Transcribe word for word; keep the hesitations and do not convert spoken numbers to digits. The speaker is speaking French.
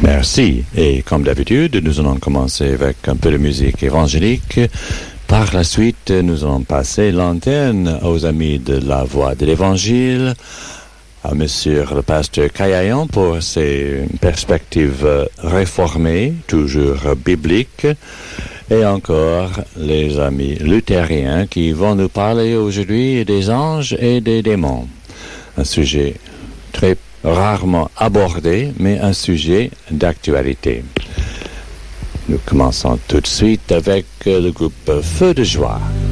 Merci. Et comme d'habitude, nous allons commencer avec un peu de musique évangélique. Par la suite, nous allons passer l'antenne aux amis de la Voix de l'Évangile, à Monsieur le pasteur Caillayon pour ses perspectives réformées, toujours bibliques, et encore les amis luthériens qui vont nous parler aujourd'hui des anges et des démons. Un sujet très rarement abordé, mais un sujet d'actualité. Nous commençons tout de suite avec le groupe Feu de Joie.